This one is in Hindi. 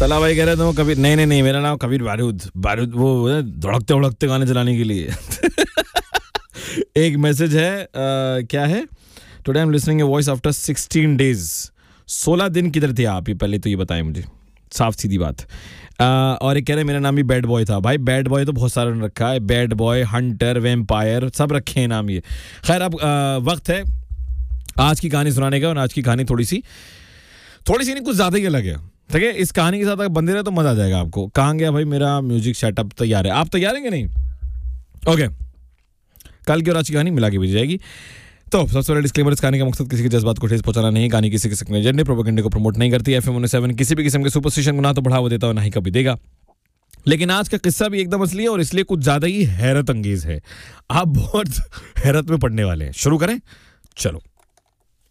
तला भाई कह रहे थे कबीर, नहीं, मेरा नाम कबीर बारूद वो धड़कते उड़कते गाने चलाने के लिए। एक मैसेज है, क्या है, today I am listening your voice after 16 days. 16 दिन किधर थे आप, ये पहले तो ये बताएं मुझे, साफ सीधी बात। और एक कह रहे मेरा नाम भी बैड बॉय था। भाई बैड बॉय तो बहुत सारा रखा है, बैड बॉय, हंटर, वैम्पायर, सब रखे हैं नाम ये। खैर अब वक्त है आज की कहानी सुनाने का, और आज की कहानी थोड़ी सी नहीं कुछ ज़्यादा ही अलग है। ठीक है, इस कहानी के साथ अगर बंदे रहे तो मज़ा आ जाएगा आपको। कहाँ गया भाई मेरा म्यूजिक सेटअप, तैयार है? आप तैयार हैं कि नहीं? ओके, कल की और आज की कहानी मिला के भेजी जाएगी। तो सबसे बड़ा डिस्क्लेमर, इस कहानी का मकसद किसी के जज्बात को ठेस पहुंचाना नहीं। कहानी किसी किस्म के एजेंडे, प्रोपेगेंडे को प्रमोट नहीं करती। FM 107 किसी भी किस्म के सुपरस्टिशन को ना तो बढ़ावा देता और ना ही कभी देगा। लेकिन आज का किस्सा भी एकदम असली है और इसलिए कुछ ज्यादा ही हैरत अंगेज है। आप बहुत हैरत में पड़ने वाले हैं। शुरू करें, चलो।